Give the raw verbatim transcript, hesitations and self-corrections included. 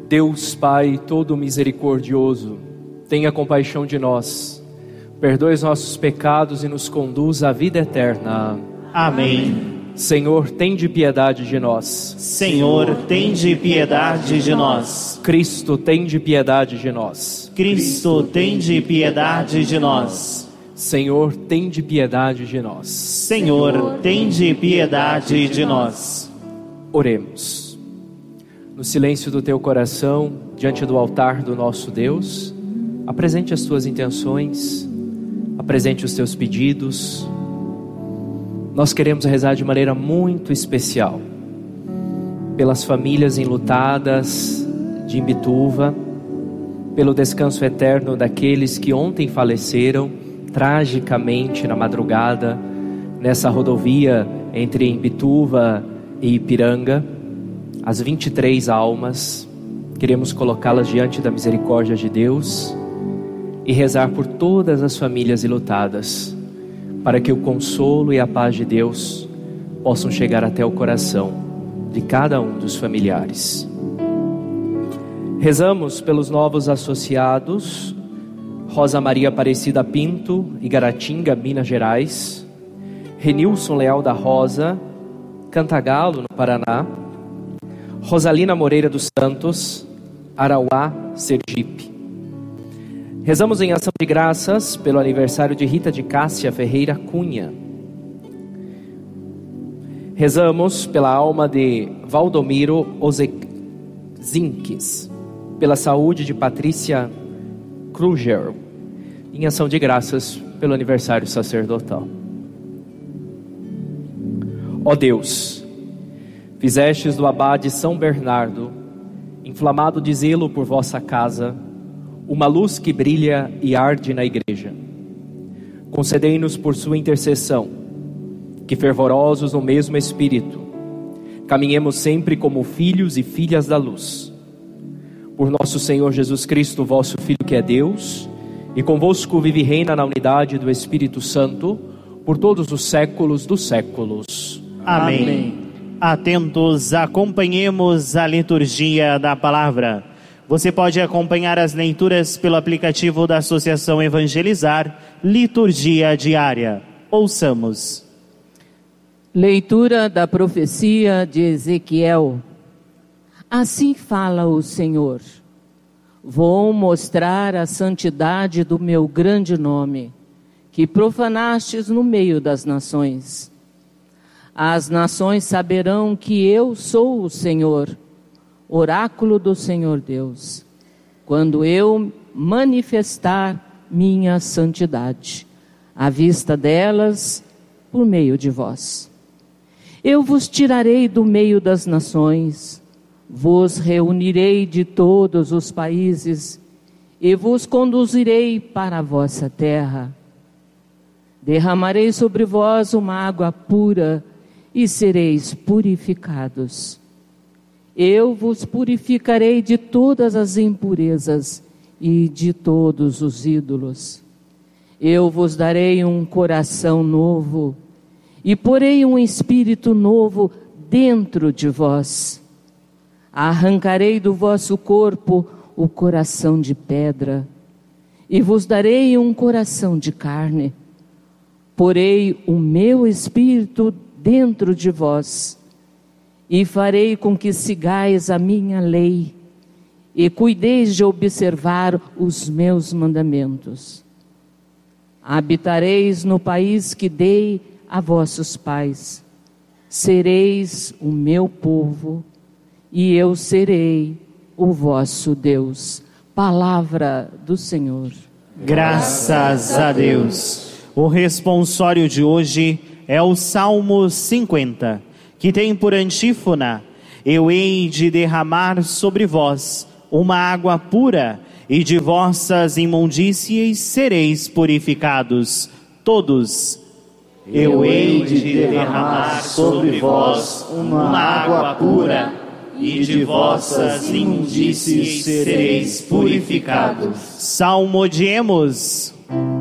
Deus Pai todo misericordioso, tenha compaixão de nós, perdoe os nossos pecados e nos conduza à vida eterna. Amém. Senhor, tende piedade de nós. Senhor, tende piedade de nós. Cristo, tende piedade de nós. Cristo, tende piedade de nós. Senhor, tende piedade de nós. Senhor, tende piedade de nós. Oremos. No silêncio do teu coração, diante do altar do nosso Deus, apresente as tuas intenções, apresente os teus pedidos. Nós queremos rezar de maneira muito especial pelas famílias enlutadas de Imbituva, pelo descanso eterno daqueles que ontem faleceram tragicamente na madrugada nessa rodovia entre Imbituva e Ipiranga. As vinte e três almas, queremos colocá-las diante da misericórdia de Deus e rezar por todas as famílias enlutadas, para que o consolo e a paz de Deus possam chegar até o coração de cada um dos familiares. Rezamos pelos novos associados: Rosa Maria Aparecida Pinto, Igaratinga, Minas Gerais; Renilson Leal da Rosa, Cantagalo, no Paraná; Rosalina Moreira dos Santos, Arauá, Sergipe. Rezamos em ação de graças pelo aniversário de Rita de Cássia Ferreira Cunha. Rezamos pela alma de Valdomiro Ozezinques, pela saúde de Patrícia Kruger, em ação de graças pelo aniversário sacerdotal. Ó Deus, fizestes do abade São Bernardo, inflamado de zelo por vossa casa, uma luz que brilha e arde na igreja. Concedei-nos por sua intercessão, que fervorosos no mesmo espírito, caminhemos sempre como filhos e filhas da luz. Por nosso Senhor Jesus Cristo, vosso Filho que é Deus, e convosco vive e reina na unidade do Espírito Santo, por todos os séculos dos séculos. Amém. Amém. Atentos, acompanhemos a liturgia da palavra. Você pode acompanhar as leituras pelo aplicativo da Associação Evangelizar, Liturgia Diária. Ouçamos. Leitura da profecia de Ezequiel. Assim fala o Senhor: vou mostrar a santidade do meu grande nome, que profanastes no meio das nações. As nações saberão que eu sou o Senhor, oráculo do Senhor Deus, quando eu manifestar minha santidade à vista delas por meio de vós. Eu vos tirarei do meio das nações, vos reunirei de todos os países e vos conduzirei para a vossa terra. Derramarei sobre vós uma água pura e sereis purificados. Eu vos purificarei de todas as impurezas e de todos os ídolos. Eu vos darei um coração novo e porei um espírito novo dentro de vós. Arrancarei do vosso corpo o coração de pedra e vos darei um coração de carne. Porei o meu espírito dentro de vós e farei com que sigais a minha lei e cuideis de observar os meus mandamentos. Habitareis no país que dei a vossos pais. Sereis o meu povo e eu serei o vosso Deus. Palavra do Senhor. Graças a Deus. O responsório de hoje é o Salmo cinquenta, que tem por antífona: eu hei de derramar sobre vós uma água pura, e de vossas imundícies sereis purificados. Todos. Eu hei de derramar sobre vós uma água pura, e de vossas imundícies sereis purificados. Salmodiemos.